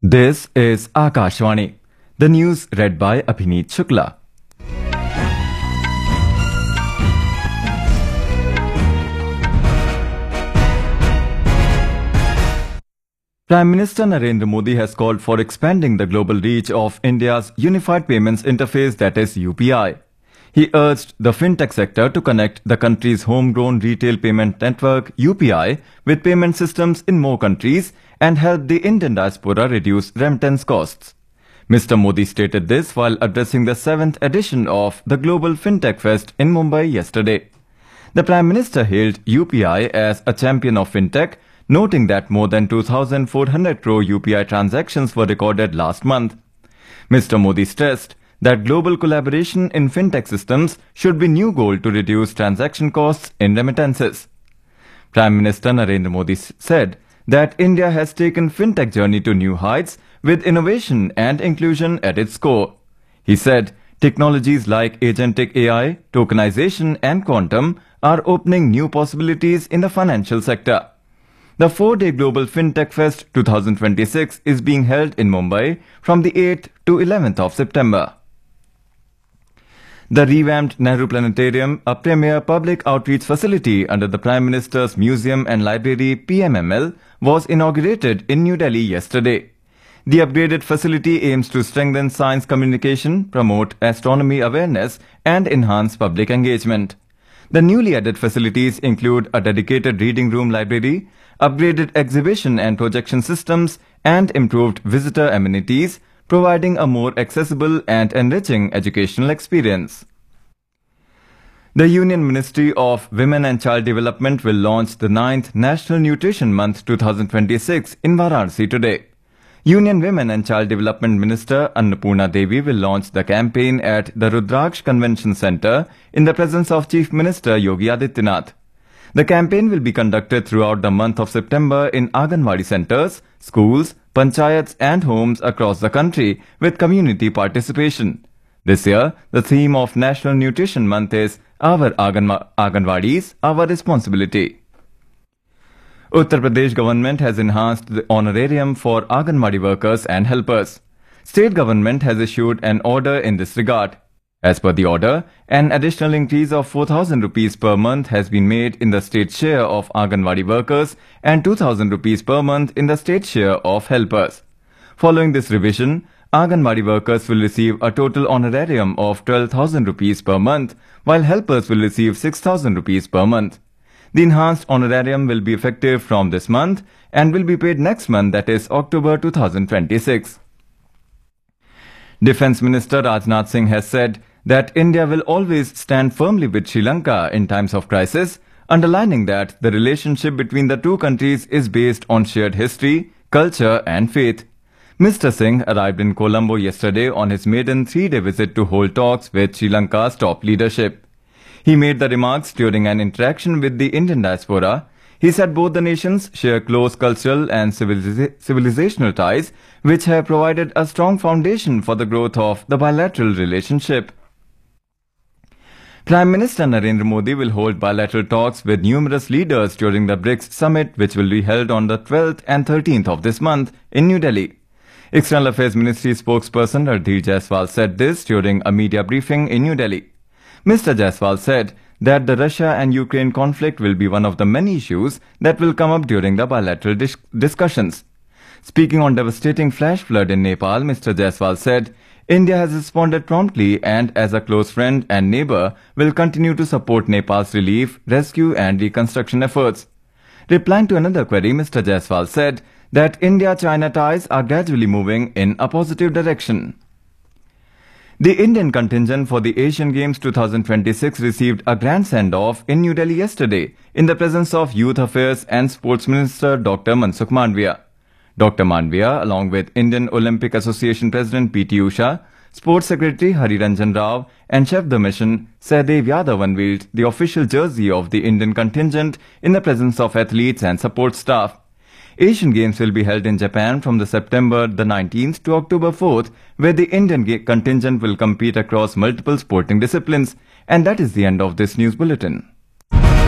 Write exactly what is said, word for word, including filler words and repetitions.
This is Akashvani. The news read by Abhineet Shukla. Prime Minister Narendra Modi has called for expanding the global reach of India's Unified Payments Interface, that is U P I. He urged the fintech sector to connect the country's homegrown retail payment network U P I with payment systems in more countries and help the Indian diaspora reduce remittance costs. Mister Modi stated this while addressing the seventh edition of the Global Fintech Fest in Mumbai yesterday. The Prime Minister hailed U P I as a champion of fintech, noting that more than two thousand four hundred crore U P I transactions were recorded last month. Mister Modi stressed that global collaboration in fintech systems should be new goal to reduce transaction costs in remittances. Prime Minister Narendra Modi said that India has taken fintech journey to new heights with innovation and inclusion at its core. He said technologies like agentic A I, tokenization and quantum are opening new possibilities in the financial sector. The four-day Global Fintech Fest twenty twenty-six is being held in Mumbai from the eighth to eleventh of September. The revamped Nehru Planetarium, a premier public outreach facility under the Prime Minister's Museum and Library P M M L, was inaugurated in New Delhi yesterday. The upgraded facility aims to strengthen science communication, promote astronomy awareness, and enhance public engagement. The newly added facilities include a dedicated reading room library, upgraded exhibition and projection systems, and improved visitor amenities, providing a more accessible and enriching educational experience. The Union Ministry of Women and Child Development will launch the ninth National Nutrition Month twenty twenty-six in Varanasi today. Union Women and Child Development Minister Annapurna Devi will launch the campaign at the Rudraksh Convention Centre in the presence of Chief Minister Yogi Adityanath. The campaign will be conducted throughout the month of September in Anganwadi centres, schools, panchayats and homes across the country with community participation. This year, the theme of National Nutrition Month is Our Anganwa- Anganwadis, Our Responsibility. Uttar Pradesh government has enhanced the honorarium for Anganwadi workers and helpers. State government has issued an order in this regard. As per the order, an additional increase of four thousand rupees per month has been made in the state share of Anganwadi workers and two thousand rupees per month in the state share of helpers. Following this revision, Anganwadi workers will receive a total honorarium of twelve thousand rupees per month, while helpers will receive six thousand rupees per month. The enhanced honorarium will be effective from this month and will be paid next month, that is October two thousand twenty-six. Defence Minister Rajnath Singh has said that India will always stand firmly with Sri Lanka in times of crisis, underlining that the relationship between the two countries is based on shared history, culture and faith. Mister Singh arrived in Colombo yesterday on his maiden three-day visit to hold talks with Sri Lanka's top leadership. He made the remarks during an interaction with the Indian diaspora. He said both the nations share close cultural and civiliza- civilizational ties, which have provided a strong foundation for the growth of the bilateral relationship. Prime Minister Narendra Modi will hold bilateral talks with numerous leaders during the BRICS summit, which will be held on the twelfth and thirteenth of this month in New Delhi. External Affairs Ministry spokesperson Randhir Jaiswal said this during a media briefing in New Delhi. Mister Jaiswal said that the Russia and Ukraine conflict will be one of the many issues that will come up during the bilateral dis- discussions. Speaking on devastating flash flood in Nepal, Mister Jaiswal said India has responded promptly and as a close friend and neighbour will continue to support Nepal's relief, rescue and reconstruction efforts. Replying to another query, Mister Jaiswal said that India-China ties are gradually moving in a positive direction. The Indian contingent for the Asian Games twenty twenty-six received a grand send-off in New Delhi yesterday in the presence of Youth Affairs and Sports Minister Doctor Mansukh Mandavia. Doctor Mandavia, along with Indian Olympic Association President P T Usha, Sports Secretary Hari Ranjan Rao and Chef de Mission Sehdev Yadav unveiled the official jersey of the Indian contingent in the presence of athletes and support staff. Asian Games will be held in Japan from the September the nineteenth to October fourth, where the Indian contingent will compete across multiple sporting disciplines. And that is the end of this news bulletin.